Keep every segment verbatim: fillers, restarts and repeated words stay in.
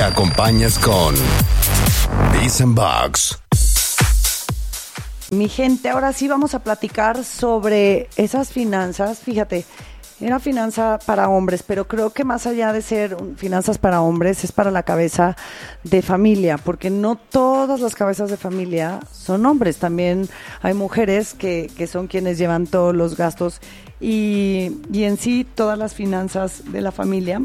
que acompañas con Dizenbox. Mi gente, ahora sí vamos a platicar sobre esas finanzas. Fíjate, era finanza para hombres, pero creo que más allá de ser finanzas para hombres, es para la cabeza de familia, porque no todas las cabezas de familia son hombres. También hay mujeres que, que son quienes llevan todos los gastos y, y en sí todas las finanzas de la familia,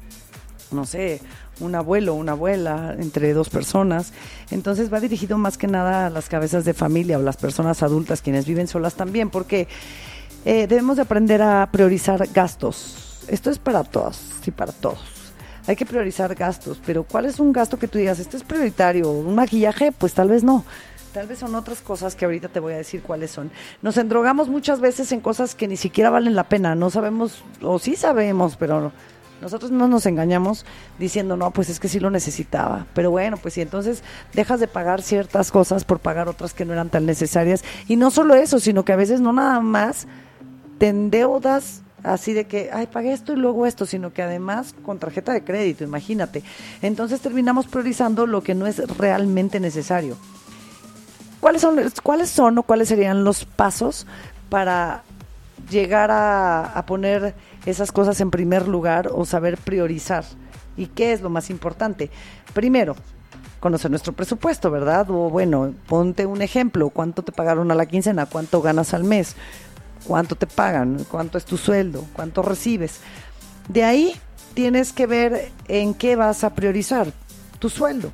no sé, un abuelo, una abuela, entre dos personas. Entonces va dirigido más que nada a las cabezas de familia o las personas adultas, quienes viven solas también, porque eh, debemos de aprender a priorizar gastos. Esto es para todas y para todos. Hay que priorizar gastos, pero ¿cuál es un gasto que tú digas, este es prioritario? ¿Un maquillaje? Pues tal vez no. Tal vez son otras cosas que ahorita te voy a decir cuáles son. Nos endrogamos muchas veces en cosas que ni siquiera valen la pena. No sabemos, o sí sabemos, pero no. Nosotros no nos engañamos diciendo, no, pues es que sí lo necesitaba. Pero bueno, pues sí, entonces dejas de pagar ciertas cosas por pagar otras que no eran tan necesarias. Y no solo eso, sino que a veces no nada más te endeudas así de que, ay, pagué esto y luego esto, sino que además con tarjeta de crédito, imagínate. Entonces terminamos priorizando lo que no es realmente necesario. ¿Cuáles son, cuáles son o cuáles serían los pasos para llegar a, a poner esas cosas en primer lugar o saber priorizar? ¿Y qué es lo más importante? Primero, conocer nuestro presupuesto, ¿verdad? O bueno, ponte un ejemplo, ¿cuánto te pagaron a la quincena? ¿Cuánto ganas al mes? ¿Cuánto te pagan? ¿Cuánto es tu sueldo? ¿Cuánto recibes? De ahí tienes que ver en qué vas a priorizar tu sueldo.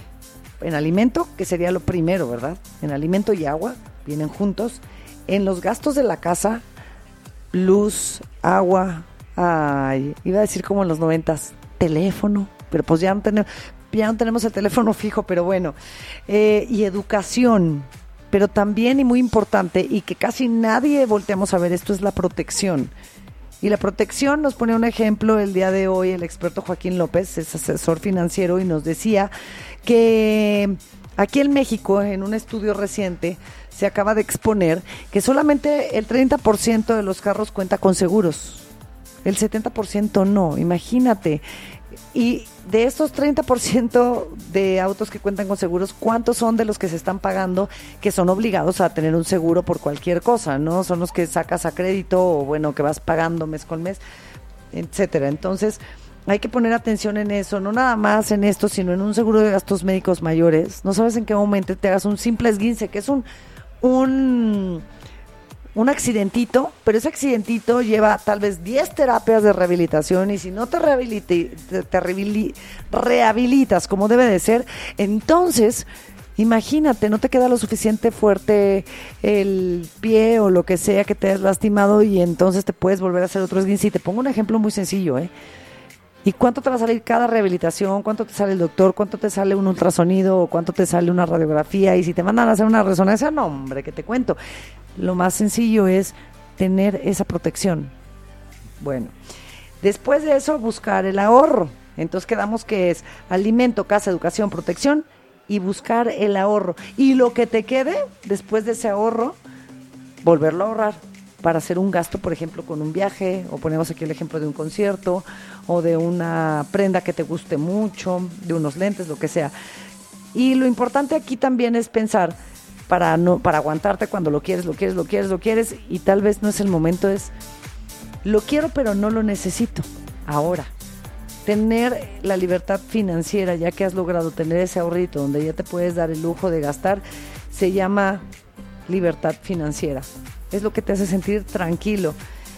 En alimento, que sería lo primero, ¿verdad? En alimento y agua, vienen juntos. En los gastos de la casa, luz, agua, ay, iba a decir como en los noventas, teléfono, pero pues ya no tenemos, ya no tenemos el teléfono fijo, pero bueno, eh, y educación, pero también y muy importante, y que casi nadie volteamos a ver esto, es la protección. Y la protección nos pone un ejemplo el día de hoy el experto Joaquín López, es asesor financiero, y nos decía que aquí en México, en un estudio reciente, se acaba de exponer que solamente el treinta por ciento de los carros cuenta con seguros, el setenta por ciento no, imagínate. Y de estos treinta por ciento de autos que cuentan con seguros, ¿cuántos son de los que se están pagando que son obligados a tener un seguro por cualquier cosa, ¿no? Son los que sacas a crédito o bueno, que vas pagando mes con mes, etcétera. Entonces, hay que poner atención en eso, no nada más en esto, sino en un seguro de gastos médicos mayores. No sabes en qué momento te hagas un simple esguince, que es un un un accidentito, pero ese accidentito lleva tal vez diez terapias de rehabilitación, y si no te, rehabilite, te, te rehabilit, rehabilitas como debe de ser, entonces imagínate, no te queda lo suficiente fuerte el pie o lo que sea que te hayas lastimado, y entonces te puedes volver a hacer otro esguince. Y te pongo un ejemplo muy sencillo, ¿eh? ¿Y cuánto te va a salir cada rehabilitación? ¿Cuánto te sale el doctor? ¿Cuánto te sale un ultrasonido? ¿O cuánto te sale una radiografía? Y si te mandan a hacer una resonancia, no, hombre, que te cuento. Lo más sencillo es tener esa protección. Bueno, después de eso, buscar el ahorro. Entonces quedamos que es alimento, casa, educación, protección y buscar el ahorro. Y lo que te quede después de ese ahorro, volverlo a ahorrar para hacer un gasto, por ejemplo, con un viaje, o ponemos aquí el ejemplo de un concierto, o de una prenda que te guste mucho, de unos lentes, lo que sea. Y lo importante aquí también es pensar, para no para aguantarte cuando lo quieres, lo quieres, lo quieres, lo quieres, y tal vez no es el momento, es, lo quiero pero no lo necesito ahora. Tener la libertad financiera, ya que has logrado tener ese ahorrito donde ya te puedes dar el lujo de gastar, se llama libertad financiera. Es lo que te hace sentir tranquilo.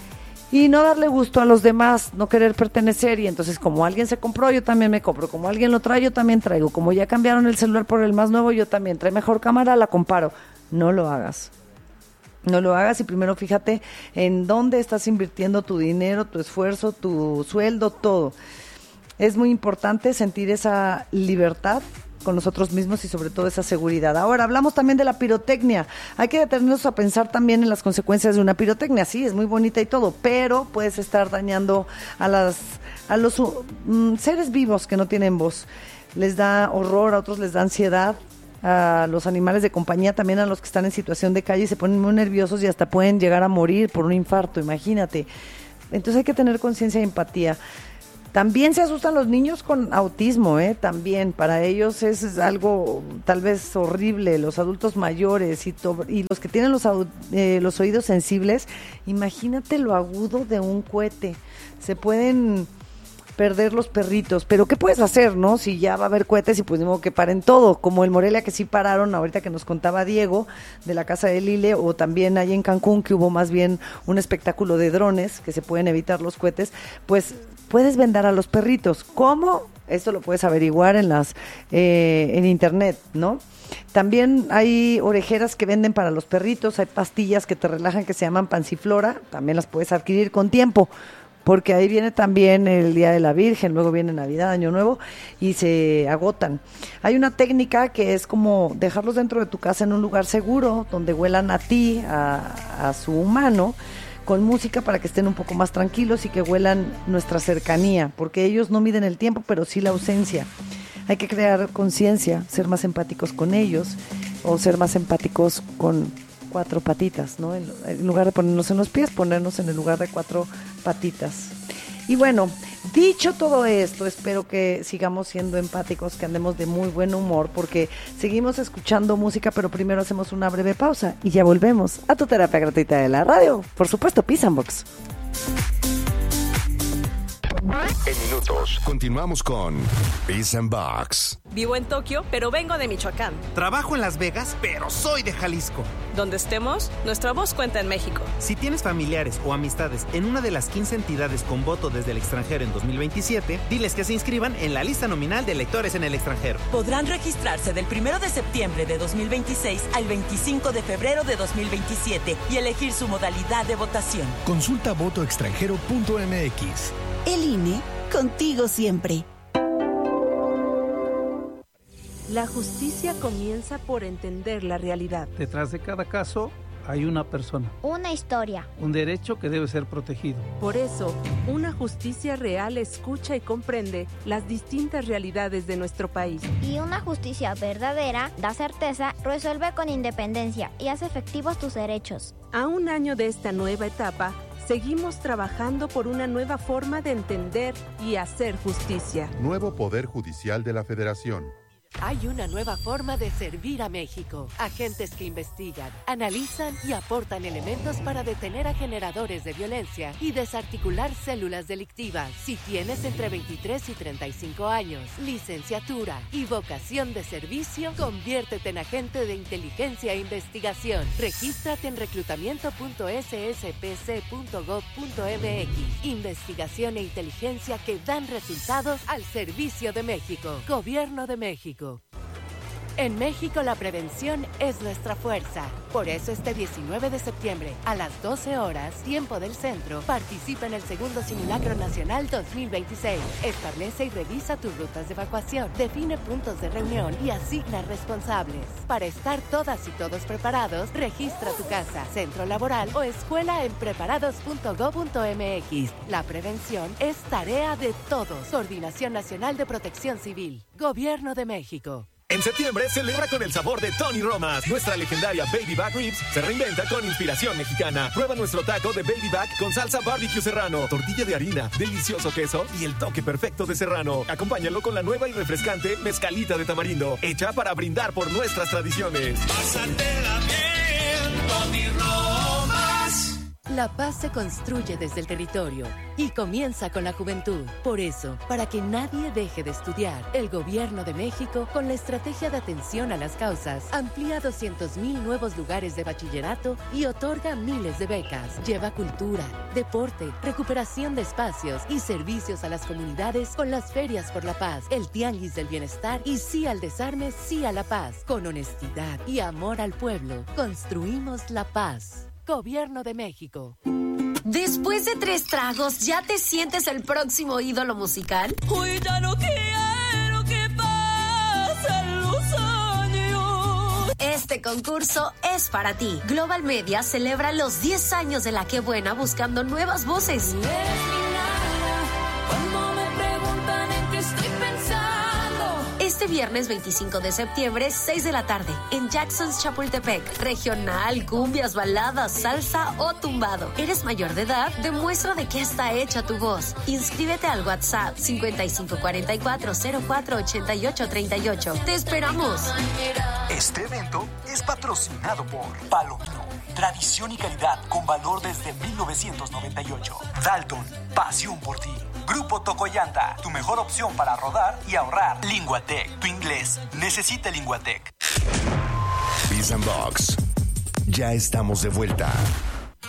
Y no darle gusto a los demás, no querer pertenecer, y entonces como alguien se compró, yo también me compro, como alguien lo trae, yo también traigo, como ya cambiaron el celular por el más nuevo, yo también, trae mejor cámara, la comparo. No lo hagas. No lo hagas, y primero fíjate en dónde estás invirtiendo tu dinero, tu esfuerzo, tu sueldo, todo. Es muy importante sentir esa libertad con nosotros mismos y sobre todo esa seguridad. Ahora, hablamos también de la pirotecnia. Hay que detenernos a pensar también en las consecuencias de una pirotecnia. Sí, es muy bonita y todo, pero puedes estar dañando a las a los um, seres vivos que no tienen voz. Les da horror, a otros les da ansiedad, a los animales de compañía, también a los que están en situación de calle, se ponen muy nerviosos y hasta pueden llegar a morir por un infarto, imagínate. Entonces hay que tener conciencia y empatía. También se asustan los niños con autismo, ¿eh? También, para ellos es, es algo tal vez horrible. Los adultos mayores y, to- y los que tienen los, au- eh, los oídos sensibles, imagínate lo agudo de un cohete. Se pueden perder los perritos, pero ¿qué puedes hacer, no? Si ya va a haber cohetes y pues ni modo que paren todo, como el Morelia que sí pararon, ahorita que nos contaba Diego, de la Casa de Lile, o también ahí en Cancún, que hubo más bien un espectáculo de drones, que se pueden evitar los cohetes, pues puedes vendar a los perritos. ¿Cómo? Esto lo puedes averiguar en las eh, en internet, ¿no? También hay orejeras que venden para los perritos, hay pastillas que te relajan que se llaman Pansiflora, también las puedes adquirir con tiempo, porque ahí viene también el Día de la Virgen, luego viene Navidad, Año Nuevo, y se agotan. Hay una técnica que es como dejarlos dentro de tu casa en un lugar seguro, donde huelan a ti, a, a su humano, con música para que estén un poco más tranquilos y que huelan nuestra cercanía, porque ellos no miden el tiempo, pero sí la ausencia. Hay que crear conciencia, ser más empáticos con ellos, o ser más empáticos con cuatro patitas, ¿no? En, en lugar de ponernos en los pies, ponernos en el lugar de cuatro patitas. Y bueno, dicho todo esto, espero que sigamos siendo empáticos, que andemos de muy buen humor, porque seguimos escuchando música, pero primero hacemos una breve pausa y ya volvemos a tu terapia gratuita de la radio. Por supuesto, Peace and Box. En minutos, continuamos con Peace and Box. Vivo en Tokio, pero vengo de Michoacán. Trabajo en Las Vegas, pero soy de Jalisco. Donde estemos, nuestra voz cuenta en México. Si tienes familiares o amistades en una de las quince entidades con voto desde el extranjero en dos mil veintisiete, diles que se inscriban en la lista nominal de electores en el extranjero. Podrán registrarse del primero de septiembre de dos mil veintiséis al veinticinco de febrero de dos mil veintisiete y elegir su modalidad de votación. Consulta voto extranjero punto m x. El I N E, contigo siempre. La justicia comienza por entender la realidad. Detrás de cada caso hay una persona. Una historia. Un derecho que debe ser protegido. Por eso, una justicia real escucha y comprende las distintas realidades de nuestro país. Y una justicia verdadera da certeza, resuelve con independencia y hace efectivos tus derechos. A un año de esta nueva etapa, seguimos trabajando por una nueva forma de entender y hacer justicia. Nuevo Poder Judicial de la Federación. Hay una nueva forma de servir a México. Agentes que investigan, analizan y aportan elementos para detener a generadores de violencia y desarticular células delictivas. Si tienes entre veintitrés y treinta y cinco años, licenciatura y vocación de servicio, conviértete en agente de inteligencia e investigación. Regístrate en reclutamiento punto s s p c punto gov punto m x. Investigación e inteligencia que dan resultados al servicio de México. Gobierno de México. En México la prevención es nuestra fuerza. Por eso este diecinueve de septiembre a las doce horas, tiempo del centro, participa en el segundo Simulacro Nacional dos mil veintiséis. Establece y revisa tus rutas de evacuación, define puntos de reunión y asigna responsables. Para estar todas y todos preparados, registra tu casa, centro laboral o escuela en preparados punto gov punto m x. La prevención es tarea de todos. Coordinación Nacional de Protección Civil. Gobierno de México. En septiembre celebra con el sabor de Tony Romas. Nuestra legendaria Baby Back Ribs se reinventa con inspiración mexicana. Prueba nuestro taco de Baby Back con salsa barbecue serrano, tortilla de harina, delicioso queso y el toque perfecto de serrano. Acompáñalo con la nueva y refrescante mezcalita de tamarindo, hecha para brindar por nuestras tradiciones. Pásatela bien, Tony Romas. La paz se construye desde el territorio y comienza con la juventud. Por eso, para que nadie deje de estudiar, el Gobierno de México, con la estrategia de atención a las causas, amplía doscientos mil nuevos lugares de bachillerato y otorga miles de becas. Lleva cultura, deporte, recuperación de espacios y servicios a las comunidades con las ferias por la paz, el tianguis del bienestar y sí al desarme, sí a la paz. Con honestidad y amor al pueblo, construimos la paz. Gobierno de México. Después de tres tragos, ¿ya te sientes el próximo ídolo musical? Hoy ya no quiero que pasen los años. Este concurso es para ti. Global Media celebra los diez años de La Qué Buena buscando nuevas voces. Eres mi nada, cuando me preguntan en qué estoy pensando. Este viernes veinticinco de septiembre, seis de la tarde, en Jackson's Chapultepec. Regional, cumbias, baladas, salsa o tumbado. ¿Eres mayor de edad? Demuestra de qué está hecha tu voz. Inscríbete al WhatsApp cincuenta y cinco cuarenta y cuatro cero cuatro ochenta y ocho treinta y ocho. ¡Te esperamos! Este evento es patrocinado por Palomino. Tradición y calidad con valor desde mil novecientos noventa y ocho. Dalton, pasión por ti. Grupo Tocoyanta, tu mejor opción para rodar y ahorrar. Linguatec, tu inglés necesita Linguatec. Biz and Box. Ya estamos de vuelta.